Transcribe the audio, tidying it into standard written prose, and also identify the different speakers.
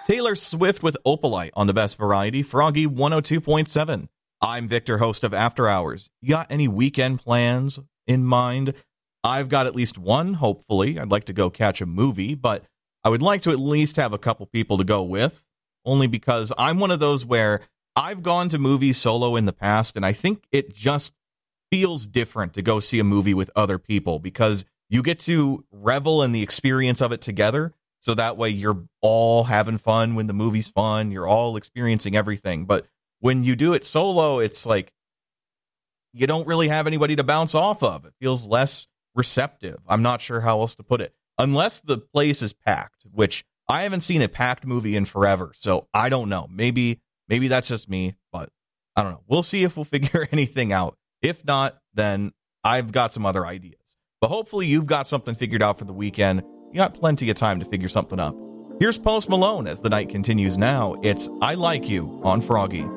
Speaker 1: Taylor Swift with Opalite on the best variety, Froggy 102.7. I'm Victor, host of After Hours. You got any weekend plans in mind? I've got at least one, hopefully. I'd like to go catch a movie, but I would like to at least have a couple people to go with, only because I'm one of those where I've gone to movies solo in the past, and I think it just feels different to go see a movie with other people because you get to revel in the experience of it together. So that way you're all having fun when the movie's fun. You're all experiencing everything. But when you do it solo, it's like you don't really have anybody to bounce off of. It feels less receptive. I'm not sure how else to put it. Unless the place is packed, which I haven't seen a packed movie in forever. So I don't know. Maybe that's just me, but I don't know. We'll see if we'll figure anything out. If not, then I've got some other ideas. But hopefully you've got something figured out for the weekend. You got plenty of time to figure something up. Here's Post Malone as the night continues now. It's I Like You on Froggy.